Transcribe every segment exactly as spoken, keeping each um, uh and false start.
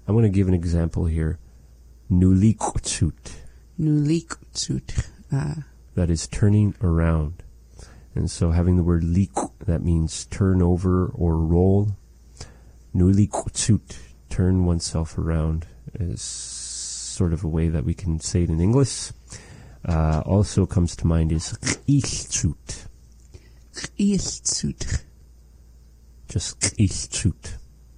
I want to give an example here. Nuliqutsut. Nuliqutsut. Ah. That is turning around. And so having the word liq, that means turn over or roll. Nuliqutsut, turn oneself around, is sort of a way that we can say it in English. Uh, also comes to mind is q'iltsut. Q'iltsut. Just q'iltsut.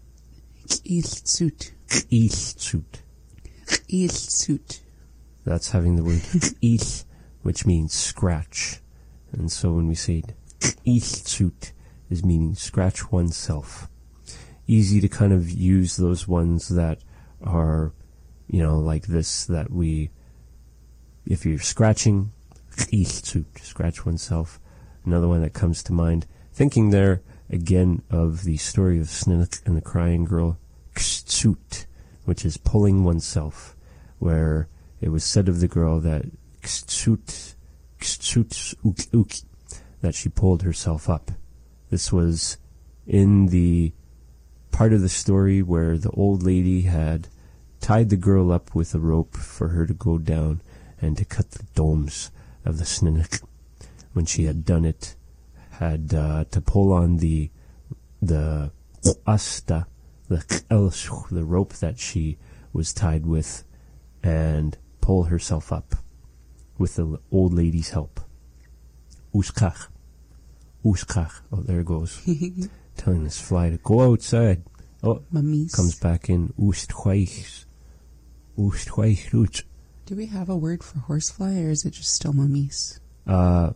Q'iltsut. Q'iltsut. Q'iltsut. That's having the word q'il, which means scratch. And so when we say q'iltsut, is meaning scratch oneself. Easy to kind of use those ones that are, you know, like this, that we, if you're scratching, q'iltsut, scratch oneself. Another one that comes to mind, thinking there again of the story of Snuneyc and the Crying Girl, q'tsut, which is pulling oneself, where it was said of the girl that q'tsut, q'tsut uk uk, that she pulled herself up. This was in the part of the story where the old lady had tied the girl up with a rope for her to go down and to cut the domes of the Snuneyc. When she had done it, had uh, to pull on the the asta, the the rope that she was tied with, and pull herself up with the old lady's help. Uskach. Uskach. Oh, there it goes. Telling this fly to go outside. Oh, Mummies. Comes back in. Oosthuis. Oosthuis. Do we have a word for horsefly, or is it just still mummies? Uh,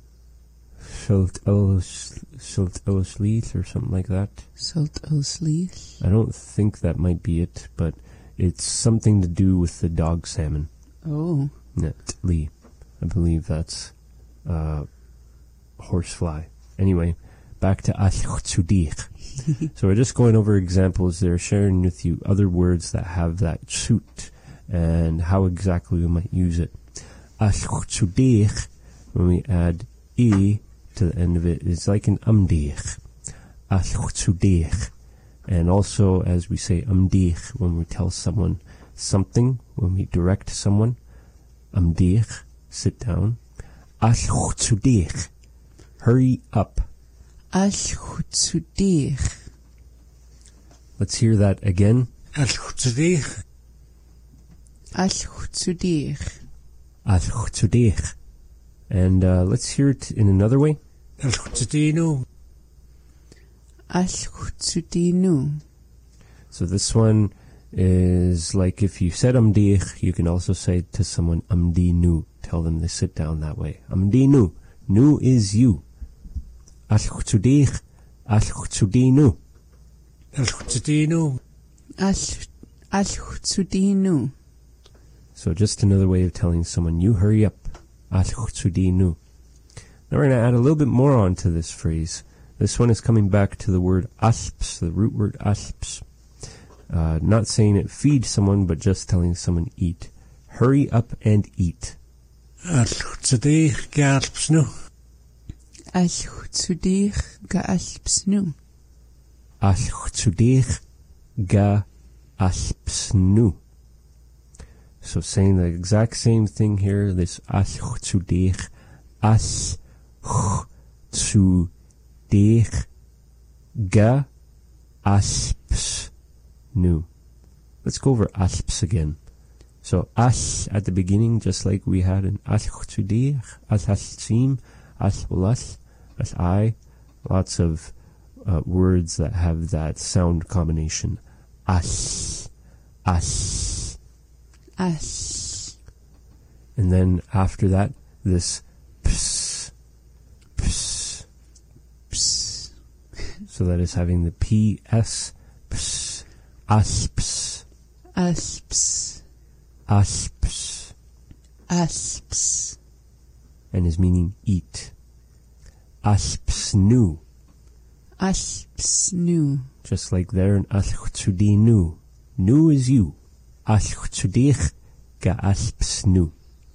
Silt Elsleith or something like that. Silt Elsleith? I don't think that might be it, but it's something to do with the dog salmon. Oh. Lee. I believe that's uh, horsefly. Anyway, back to Ashchudich. So we're just going over examples there, sharing with you other words that have that tsut and how exactly we might use it. Ashchudich, when we add e to the end of it, is like an umdich. Ashchudich. And also, as we say umdich when we tell someone something, when we direct someone, umdich, sit down. Ashchudich, hurry up. Ashchudich. Let's hear that again. Ashchudich. Ashchudich. Ashchudich. And uh, let's hear it in another way. Ashchudinu. Ashchudinu. So this one is like if you said umdich, you can also say to someone umdinu. Tell them to sit down that way. Umdinu. Nu is you. Ashchudich. Ashchudinu. Ashchudinu. Ashchudinu. So just another way of telling someone, you hurry up. Ashchudinu. Now we're going to add a little bit more onto this phrase. This one is coming back to the word asps, the root word asps. Uh, not saying it feed someone, but just telling someone eat. Hurry up and eat. Ashchudich gaspsnu. Ashchudich gaspsnu. Ashchudich gaspsnu. So saying the exact same thing here, this ashchudich, ashchudich gaspsnu. Let's go over asps again. So ash at the beginning, just like we had in ashchudich, ashchim, ashulash, ash I. Lots of uh, words that have that sound combination. Ash, ash. Ash. And then after that, this ps, ps, Ps. so that is having the P, S, ps, asps, Asps. asps, Asps. and is meaning eat. Aspsnu, Aspsnu. just like there in ashchudinu. Nu is you. Ashchudich gaspsnu.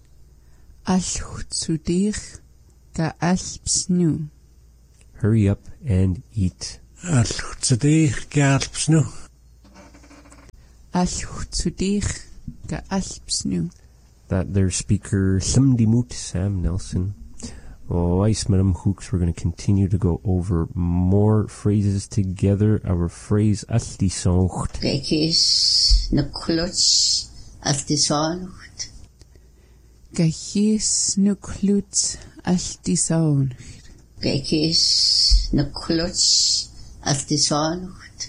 Ashchudich gaspsnu. Hurry up and eat. Ashchudich gaspsnu. Alchtudich ga alpsnu. That their speaker, Simdimut Sam Nelson. Oh, ice, Madam Hooks, we're going to continue to go over more phrases together. Our phrase, Altisoncht. Gekis na kluts altisoncht. Gachis nu kluts altisoncht. Gekis na kluts altisoncht.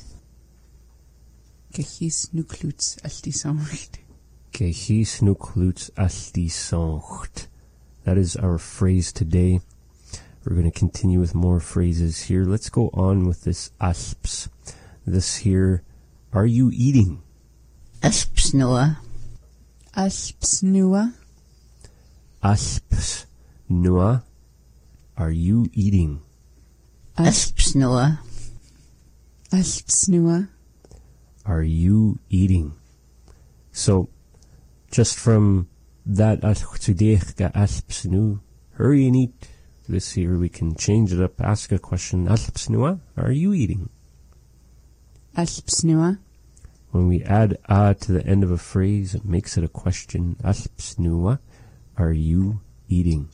Gachis nu kluts altisoncht. Gehis nu kluts altisoncht. That is our phrase today. We're going to continue with more phrases here. Let's go on with this asps. This here, are you eating? Asps noa. Alpsnua. Asps nua, are you eating? Asps noa. Alpsnua. Are you eating? So, just from that alchtudech ga asps nu, hurry and eat. This here we can change it up, ask a question, asps nua, are you eating? Alpsnua. When we add a to the end of a phrase, it makes it a question. Asps nua, are you eating?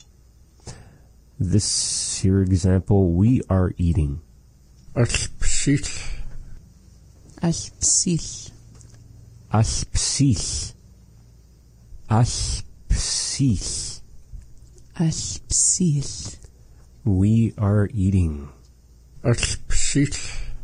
This here example, we are eating. Alpsil. Alpsil. Aspsil. Aspsil. Alpsil. We are eating. Alpsil.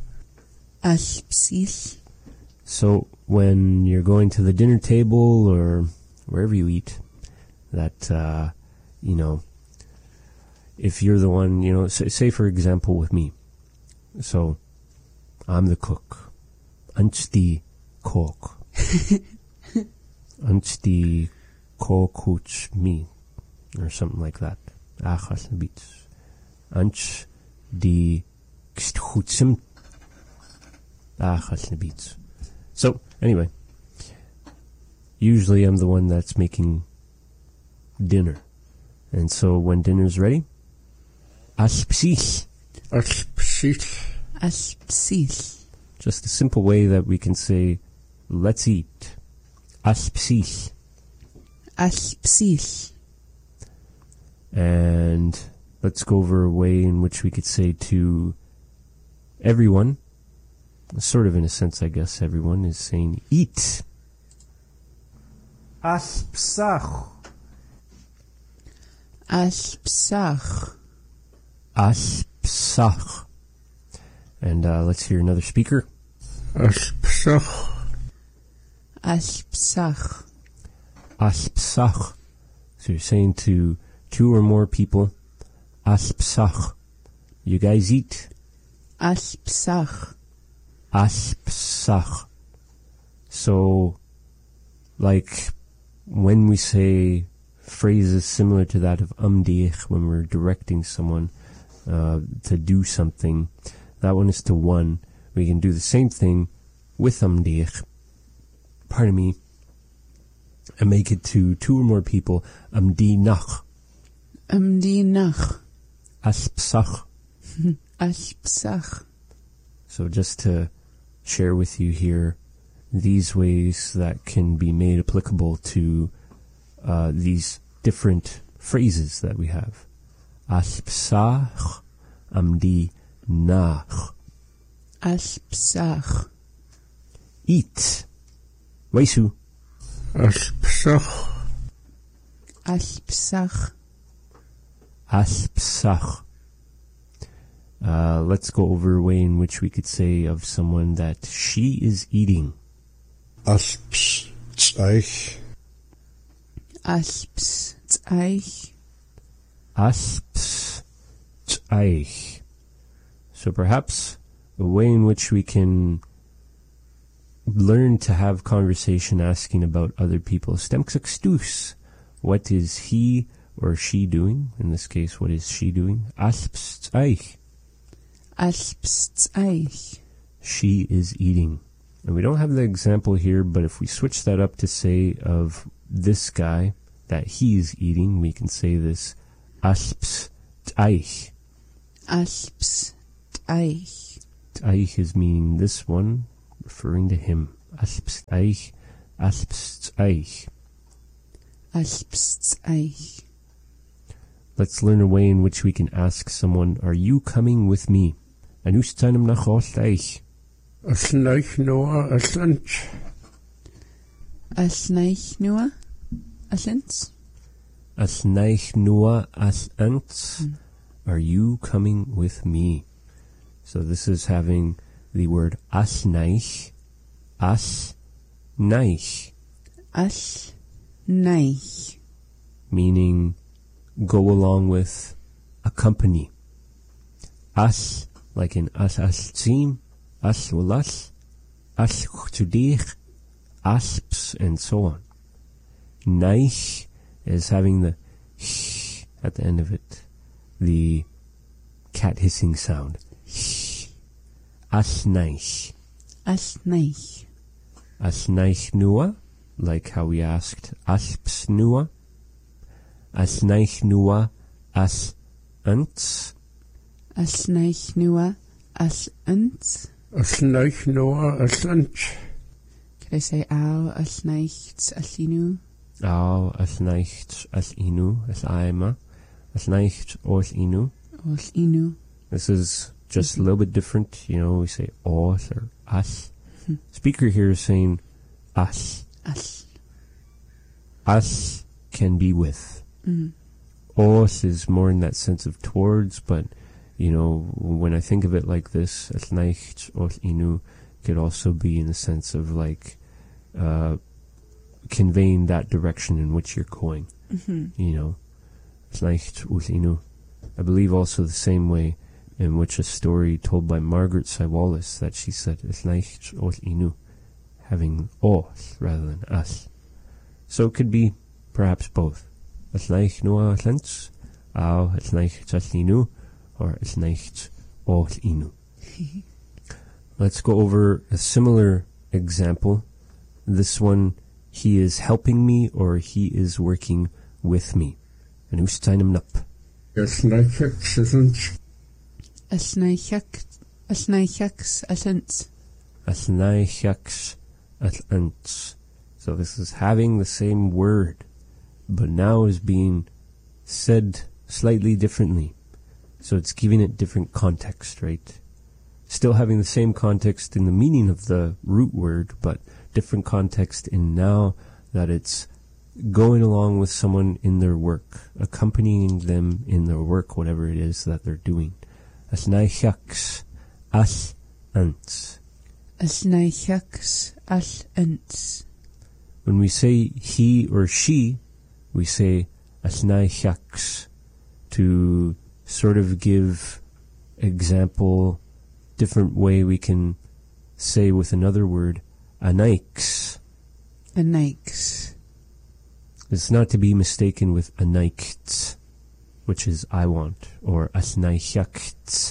Alpsil. So when you're going to the dinner table or wherever you eat, that, uh, you know, if you're the one, you know, say, say for example with me. So I'm the cook. Ants die kok. Ants die kokuts me. Or something like that. Achas nabits. Ants die kstchutsim. Achas nabits. So, anyway, usually I'm the one that's making dinner. And so when dinner's ready, aspsil. Alpsil. Alpsil. Just a simple way that we can say, let's eat. Aspsil. Alpsil. And let's go over a way in which we could say to everyone, sort of in a sense, I guess, everyone is saying, eat. Aspsach. Alpsach. Aspsach. And uh, let's hear another speaker. Aspsach. Alpsach. Aspsach. So you're saying to two or more people, Aspsach. You guys eat. Alpsach. Aspsach. So, like, when we say phrases similar to that of umdiich, when we're directing someone uh, to do something, that one is to one. We can do the same thing with umdiich, pardon me, and make it to two or more people, umdi nach. Umdi nach. Aspsach. Alpsach. So just to share with you here these ways that can be made applicable to uh, these different phrases that we have. Aspsach, amdi nach. Alpsach. Eat. Weisu. Aspsach. Alpsach. Aspsach. Uh, let's go over a way in which we could say of someone that she is eating. Asps. Tzeich. Asps. Tzeich. Asps. Tzeich. So perhaps a way in which we can learn to have conversation asking about other people. Stemksux. What is he or she doing? In this case, what is she doing? Asps. Tzeich. Asps. Tzeich. She is eating. And we don't have the example here, but if we switch that up to say of this guy that he is eating, we can say this asps tzeich. Asps. Tzeich. Tzeich is meaning this one, referring to him. Aspsteich, aspsteich. Aspsteich. Let's learn a way in which we can ask someone, are you coming with me? Anustanum nach Osteich. Asnaich Noah Aslant. Asnaich Noah Aslant. Asnaich Noah Aslant. Are you coming with me? So this is having the word asnaich, asnaich, Asnaich. meaning go along with, accompany. As, like in as as tzim, as ulas, as chudich, asps, and so on. Naich is having the sh at the end of it, the cat hissing sound. Sh. Asnaich. Asnaich. Asnaich nua, like how we asked asps nua. Asnaich nua as ants. Asnaich Noah Aslant. Asnaich Noah Aslant. Could I say Au Asnaich Asinu? Au asnaich as inu, as aima. Asnaich os inu. Os Inu. This is just a little bit different. You know, we say os or as. Speaker here is saying as. As. As can be with. Mm. Os is more in that sense of towards, but, you know, when I think of it like this, asnaich os inu could also be in the sense of like, uh, conveying that direction in which you're going. Mm-hmm. You know, asnaich os inu. I believe also the same way in which a story told by Margaret Saiwalis that she said asnaich os inu, having os rather than as. So it could be perhaps both. Asnaich noa aslant, au asnaich as inu, or asnaich os inu. Let's go over a similar example. This one, he is helping me or he is working with me. And ustainem nup. Asnaich Aslant. Asnaichak. Asnaichaks Aslant. Asnaichaks aslant. So this is having the same word, but now is being said slightly differently. So it's giving it different context, right? Still having the same context in the meaning of the root word, but different context in now that it's going along with someone in their work, accompanying them in their work, whatever it is that they're doing. Asnaichaks as ants. Asnaichaks Aslant. When we say he or she, we say asnaichaks to sort of give example, different way we can say with another word, anaiks. Anaiks. It's not to be mistaken with anaikts, which is I want, or asnaichakts.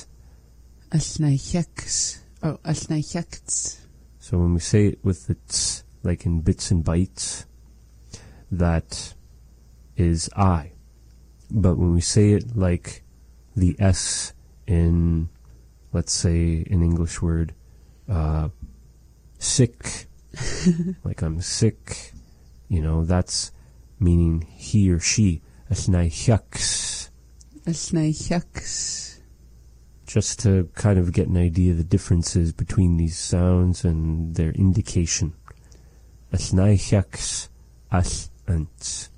Asnaichaks. Oh, Asnaichakts. So when we say it with the ts, like in bits and bytes, that is I. But when we say it like the S in, let's say, an English word, uh, sick, like I'm sick, you know, that's meaning he or she. Asnaichaks. Asnaichaks. Just to kind of get an idea of the differences between these sounds and their indication. Asnaichaks as ants.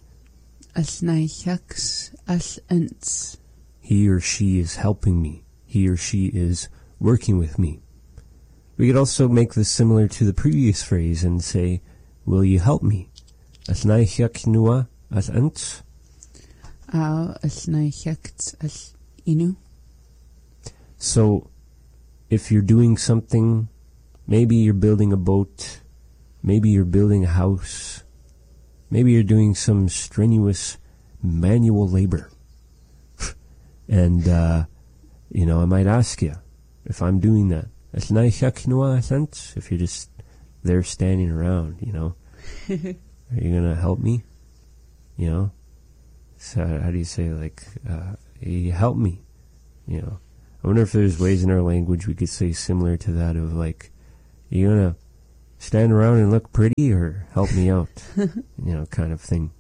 Asnaichaks Aslant. He or she is helping me. He or she is working with me. We could also make this similar to the previous phrase and say, will you help me? Asnaichak nua as ants. Au Asnaichaks As Inu. So, if you're doing something, maybe you're building a boat, maybe you're building a house, maybe you're doing some strenuous manual labor. And, uh, you know, I might ask you if I'm doing that. If you're just there standing around, you know, are you going to help me? You know? So how do you say, like, uh, you help me? You know? I wonder if there's ways in our language we could say similar to that of like, you're gonna stand around and look pretty or help me out? You know, kind of thing.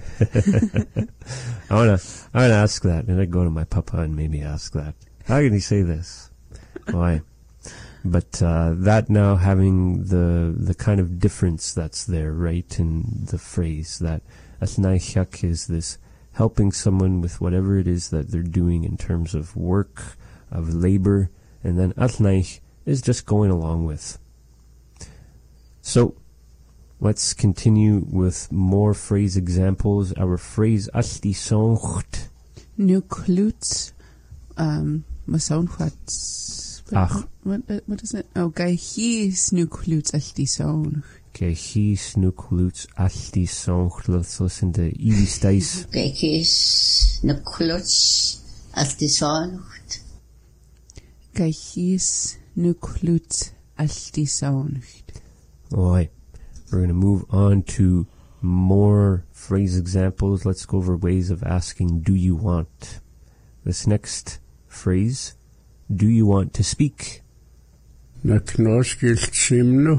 I wanna, I wanna ask that, and I go to my papa and maybe ask that. How can he say this? Why? But uh, that now having the the kind of difference that's there, right, in the phrase that asnaichak is this helping someone with whatever it is that they're doing in terms of work, of labor, and then asnaich is just going along with. So let's continue with more phrase examples. Our phrase asli soncht. Nu kluts. Um, masonchwats. Ach. What, what is it? Oh, gai his nu kluts aldi sonch. Okay, his nu kluts asli soncht. Let's listen to Evie Stice. Gekis na klutsch als die Sonne. Gai his nu kluts aldi sonch. Alright, we're going to move on to more phrase examples. Let's go over ways of asking, do you want? This next phrase, do you want to speak? Na knoskil tsimnu.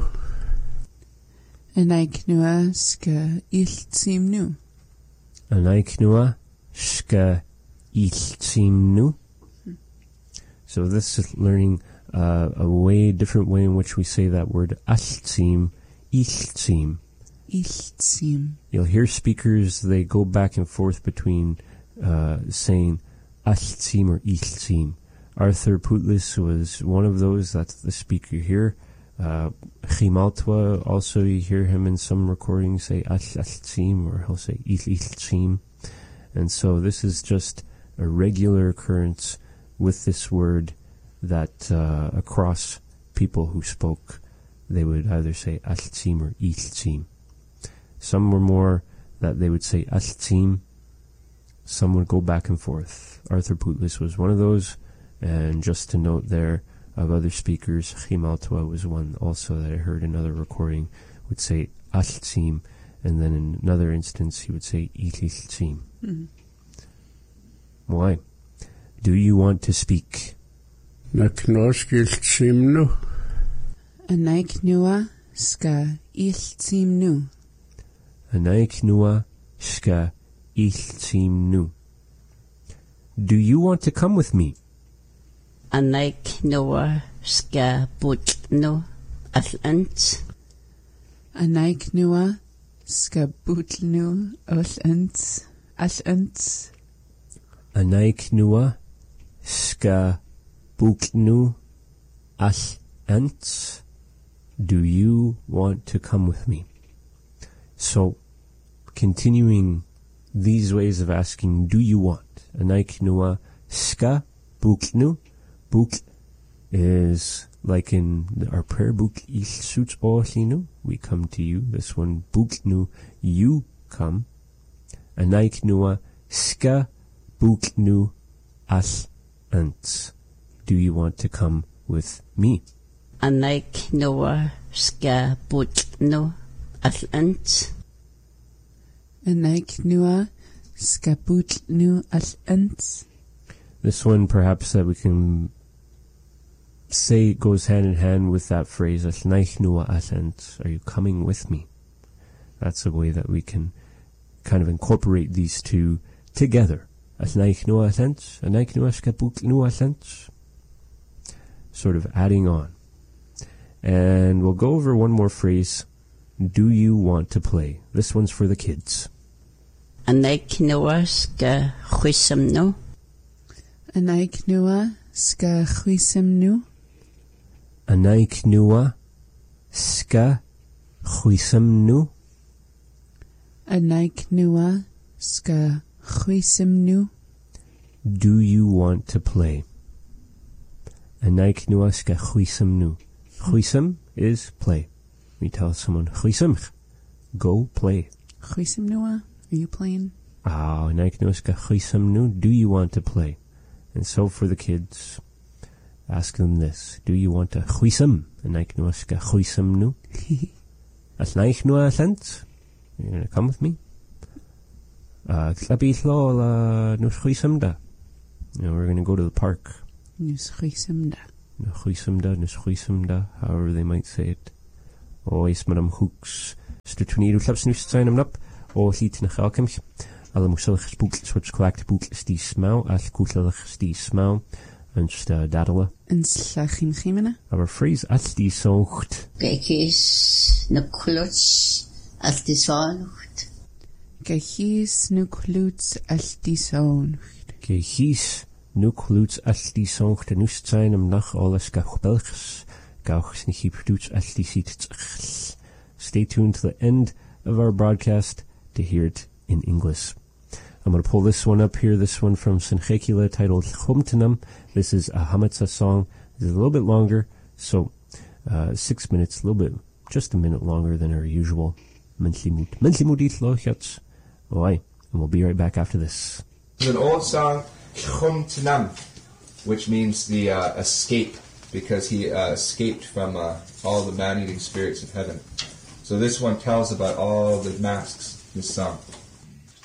Anaiknua ska iltsimnu. Anaiknua ska iltsimnu. So this is learning uh, a way, different way in which we say that word altsim, iltsim. Iltsim. You'll hear speakers, they go back and forth between uh, saying altsim or iltsim. Arthur Putlis was one of those, that's the speaker here. Uh, Chimaltwa, also you hear him in some recordings say altsim, or he'll say iltsim. And so this is just a regular occurrence with this word that uh, across people who spoke, they would either say altsim or iltsim. Some were more that they would say altsim. Some would go back and forth. Arthur Putlis was one of those. And just to note there, of other speakers, Chimaltwa was one also that I heard another recording would say altsim, and then in another instance he would say iltsim. Mm-hmm. Why? Do you want to speak? Na knoskil tsimnu. Anaiknua ska iltsimnu. Anaiknua ska iltsimnu. Do you want to come with me? Anaiknua ska butnu alent. Anaiknua ska butnu alent. Alent. Anaiknua ska butnu alent. Do you want to come with me? So, continuing these ways of asking, do you want? Anaiknua ska butnu. Book is like in our prayer book, Ich suits Ohlinu, we come to you. This one, Buknu, you come. Anaiknua ska buknu as ants. Do you want to come with me? Anaiknua ska butnu as ants. Anaiknua ska butnu as ants. This one perhaps that we can say goes hand in hand with that phrase, Asnaichnua asent. Are you coming with me? That's a way that we can kind of incorporate these two together. Asnaichnua asent, Anaikhnua skapuknua asent. Sort of adding on. And we'll go over one more phrase. Do you want to play? This one's for the kids. Anaiknua ska chwisamnu. Anaiknua ska chwisamnu. Anaiknua ska chwisamnu. Anaiknua ska chwisamnu. Do you want to play? Anaiknua ska chwisamnu. Chwisam is play. We tell someone, chwisamch, go play. Chwisamnua, are you playing? Ah, anaiknua ska chwisamnu. Do you want to play? And so for the kids, ask them this. Do you want to chwisam? Anaiknua ska chwisamnu. Asnaichnua asent? You're going to come with me? Uh, Tlabithlo la nus chwisamda. You know, we're going to go to the park. Nus chwisamda. Nus chwisamda, nus chwisamda, however they might say it. oes madam hooks stutuniru llapsnus zijn am nap o liet na chalkemch alle moeselig spook soort kwakt boek stie smau al koetelig stie smau en sta dadele En slachim chimene. aber phrase al die zocht Gekis na kluts as die zonucht. Gehis nu kluts als die zoon. ge his nu kluts al die zocht en ust zijn am nach alles gach belges gach snichi produce al die ziet. Stay tuned to the end of our broadcast to hear it in English. I'm going to pull this one up here, this one from Sinchekila titled Chumtanam. This is a Hametza song. This is a little bit longer, so uh, six minutes, a little bit, just a minute longer than our usual. Mentlimut. Mentlimudit lochats. Oi, and we'll be right back after this. It's an old song, Chumtanam, which means the uh, escape, because he uh, escaped from uh, all the man-eating spirits of heaven. So this one tells about all the masks in this song.